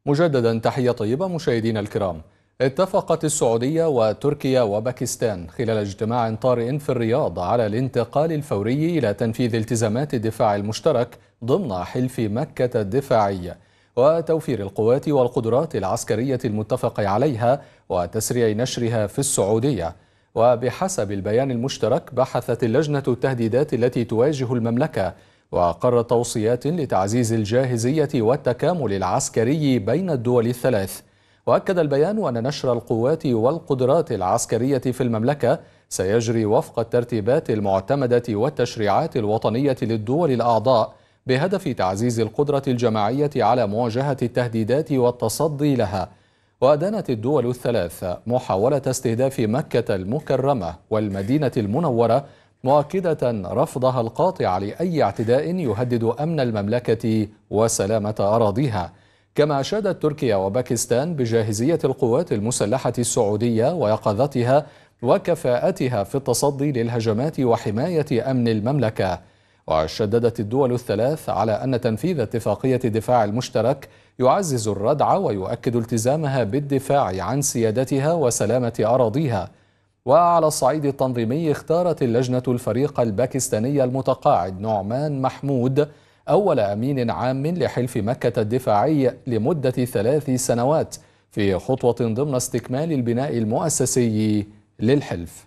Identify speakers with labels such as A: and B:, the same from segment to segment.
A: مجددا تحية طيبة مشاهدينا الكرام. اتفقت السعودية وتركيا وباكستان خلال اجتماع طارئ في الرياض على الانتقال الفوري إلى تنفيذ التزامات الدفاع المشترك ضمن حلف مكة الدفاعي، وتوفير القوات والقدرات العسكرية المتفق عليها وتسريع نشرها في السعودية. وبحسب البيان المشترك، بحثت اللجنة التهديدات التي تواجه المملكة وقررت توصيات لتعزيز الجاهزية والتكامل العسكري بين الدول الثلاث. وأكد البيان أن نشر القوات والقدرات العسكرية في المملكة سيجري وفق الترتيبات المعتمدة والتشريعات الوطنية للدول الأعضاء، بهدف تعزيز القدرة الجماعية على مواجهة التهديدات والتصدي لها. وأدانت الدول الثلاث محاولة استهداف مكة المكرمة والمدينة المنورة، مؤكدة رفضها القاطع لأي اعتداء يهدد أمن المملكة وسلامة أراضيها. كما أشادت تركيا وباكستان بجاهزية القوات المسلحة السعودية ويقظتها وكفاءتها في التصدي للهجمات وحماية أمن المملكة. وشددت الدول الثلاث على أن تنفيذ اتفاقية الدفاع المشترك يعزز الردع ويؤكد التزامها بالدفاع عن سيادتها وسلامة أراضيها. وعلى الصعيد التنظيمي، اختارت اللجنة الفريق الباكستاني المتقاعد نعمان محمود أول أمين عام لحلف مكة الدفاعي لمدة 3 سنوات، في خطوة ضمن استكمال البناء المؤسسي للحلف.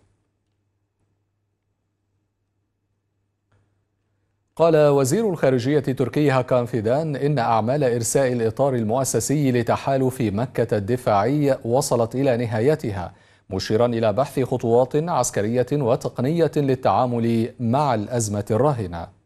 A: قال وزير الخارجية التركي هاكان فيدان إن أعمال إرساء الإطار المؤسسي لتحالف مكة الدفاعي وصلت إلى نهايتها، مشيرا إلى بحث خطوات عسكرية وتقنية للتعامل مع الأزمة الراهنة.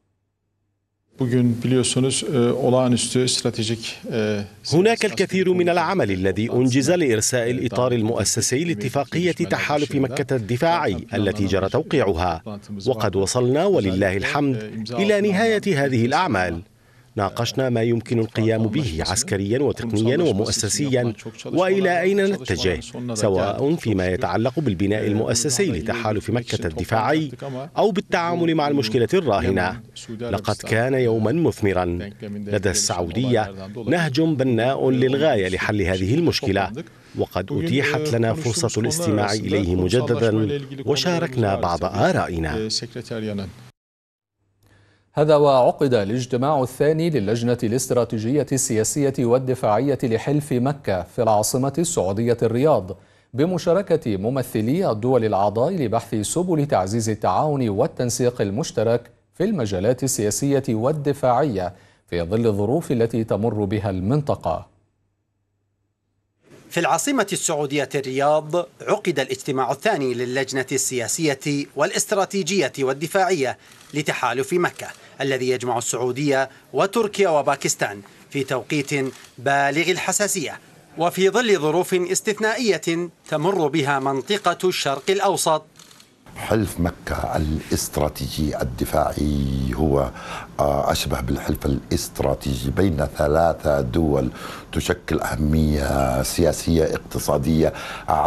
B: هناك الكثير من العمل الذي أنجز لإرساء الإطار المؤسسي لاتفاقية تحالف مكة الدفاعي التي جرى توقيعها، وقد وصلنا ولله الحمد إلى نهاية هذه الأعمال. ناقشنا ما يمكن القيام به عسكريا وتقنيا ومؤسسيا وإلى أين نتجه، سواء فيما يتعلق بالبناء المؤسسي لتحالف مكة الدفاعي أو بالتعامل مع المشكلة الراهنة. لقد كان يوما مثمرا. لدى السعودية نهج بناء للغاية لحل هذه المشكلة، وقد أتيحت لنا فرصة الاستماع إليه مجددا وشاركنا بعض آرائنا.
A: هذا وعقد الاجتماع الثاني للجنة الاستراتيجية السياسية والدفاعية لحلف مكة في العاصمة السعودية الرياض، بمشاركة ممثلي الدول الأعضاء لبحث سبل تعزيز التعاون والتنسيق المشترك في المجالات السياسية والدفاعية في ظل الظروف التي تمر بها المنطقة.
C: في العاصمة السعودية الرياض عقد الاجتماع الثاني للجنة السياسية والاستراتيجية والدفاعية لتحالف مكة، الذي يجمع السعودية وتركيا وباكستان في توقيت بالغ الحساسية وفي ظل ظروف استثنائية تمر بها منطقة الشرق الأوسط.
D: حلف مكة الاستراتيجي الدفاعي هو أشبه بالحلف الاستراتيجي بين 3 دول تشكل أهمية سياسية اقتصادية